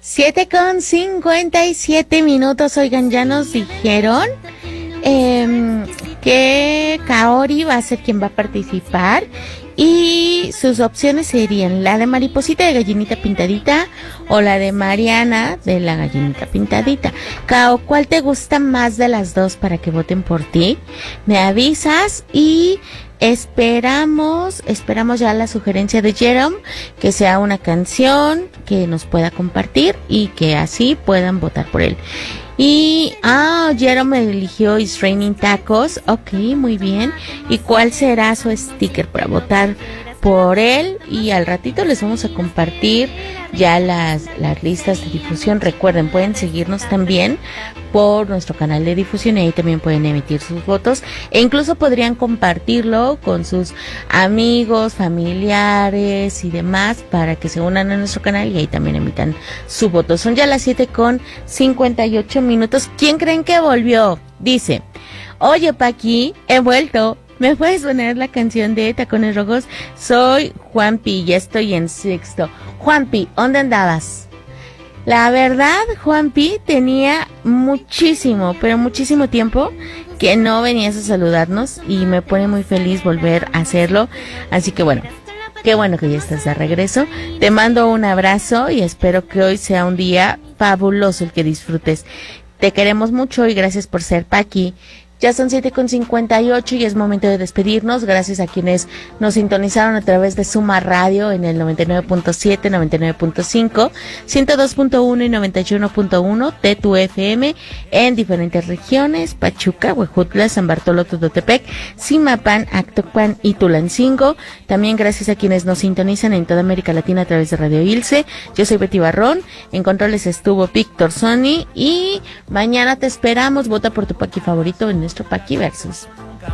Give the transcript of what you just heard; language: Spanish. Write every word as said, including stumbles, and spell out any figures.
Siete con cincuenta y siete minutos. Oigan, ya nos dijeron eh, que Kaori va a ser quien va a participar y sus opciones serían la de Mariposita de Gallinita Pintadita o la de Mariana de la Gallinita Pintadita. Kao, ¿cuál te gusta más de las dos para que voten por ti? Me avisas y esperamos, esperamos ya la sugerencia de Jerome, que sea una canción que nos pueda compartir y que así puedan votar por él. Y, ah, Jerome eligió It's Raining Tacos. Ok, muy bien. ¿Y cuál será su sticker para votar por él? Y al ratito les vamos a compartir ya las, las listas de difusión. Recuerden, pueden seguirnos también por nuestro canal de difusión y ahí también pueden emitir sus votos e incluso podrían compartirlo con sus amigos, familiares y demás para que se unan a nuestro canal y ahí también emitan su voto. Son ya las siete con cincuenta y ocho minutos. ¿Quién creen que volvió? Dice, oye Paqui, he vuelto. ¿Me puedes poner la canción de Tacones Rojos? Soy Juanpi, ya estoy en sexto. Juanpi, ¿dónde andabas? La verdad, Juanpi, tenía muchísimo, pero muchísimo tiempo que no venías a saludarnos y me pone muy feliz volver a hacerlo. Así que bueno, qué bueno que ya estás de regreso. Te mando un abrazo y espero que hoy sea un día fabuloso el que disfrutes. Te queremos mucho y gracias por ser Paqui. Ya son siete con cincuenta y ocho y es momento de despedirnos. Gracias a quienes nos sintonizaron a través de Suma Radio en el noventa y nueve punto siete, noventa y nueve punto cinco, ciento dos punto uno y noventa y uno punto uno de tu F M en diferentes regiones: Pachuca, Huejutla, San Bartolo, Tototepec, Zimapán, Actopan y Tulancingo. También gracias a quienes nos sintonizan en toda América Latina a través de Radio Ilse. Yo soy Betty Barrón. En controles estuvo Víctor Sony y mañana te esperamos. Vota por tu Paqui favorito en nuestro Paqui Versus.